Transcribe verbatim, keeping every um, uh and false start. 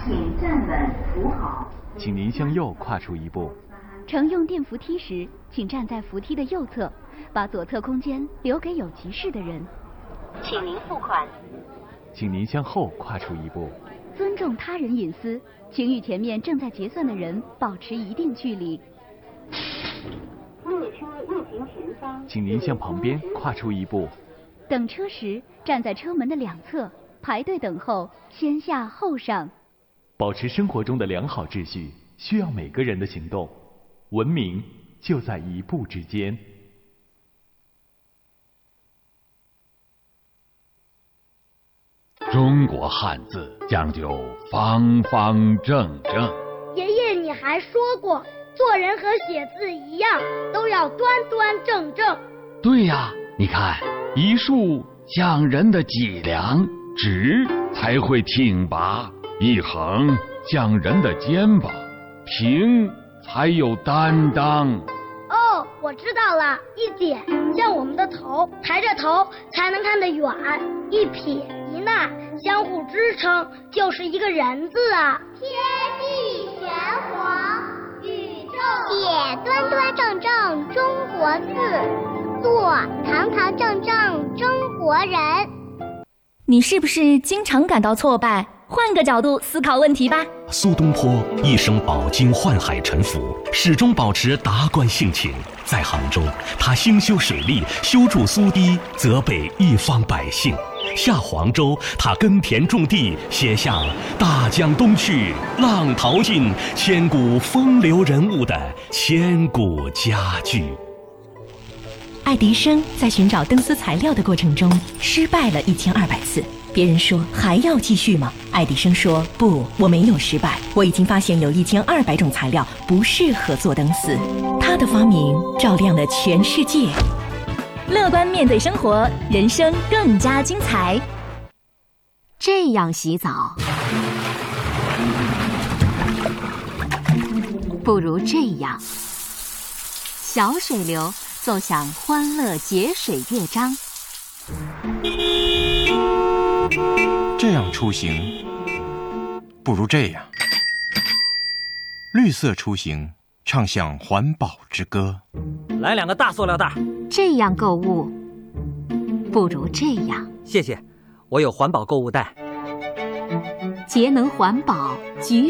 请站稳扶好。 请您向右跨出一步。 乘用电扶梯时，请站在扶梯的右侧，把左侧空间留给有急事的人。 请您付款。 请您向后跨出一步。 尊重他人隐私，请与前面正在结算的人保持一定距离。 列车运行前方， 请您向旁边跨出一步。 等车时，站在车门的两侧，排队等候，先下后上。 保持生活中的良好秩序，需要每个人的行动。文明就在一步之间。 中国汉字讲究方方正正。 爷爷，你还说过，做人和写字一样，都要端端正正。 对呀，你看，一竖讲人的脊梁，直才会挺拔；一横讲人的肩膀，平才有担当。 哦，我知道了，一点像我们的头，抬着头才能看得远；一撇一捺相互支撑，就是一个人字啊。 天地玄黄，宇宙写端端正正中国字，做堂堂正正中国人。 你是不是经常感到挫败？换个角度思考问题吧。 苏东坡一生饱经宦海沉浮，始终保持达观性情。在杭州，他兴修水利，修筑苏堤，泽北一方百姓；下黄州，他耕田种地，写下大江东去，浪淘尽，千古风流人物的千古佳句。 爱迪生在寻找灯丝材料的过程中失败了一千二百次。别人说还要继续吗？爱迪生说不，我没有失败，我已经发现有一千二百种材料不适合做灯丝。他的发明照亮了全世界。乐观面对生活，人生更加精彩。 这样洗澡，不如这样。小水流奏响欢乐节水乐章。 这样出行，不如这样。绿色出行，唱响环保之歌。 来两个大塑料袋。 这样购物，不如这样。 谢谢，我有环保购物袋。 节能环保，举